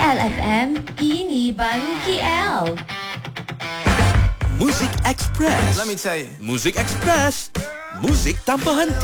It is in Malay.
KLFM, ini baru KL. Muzik Express. Let me tell you. Muzik Express. Muzik tanpa henti.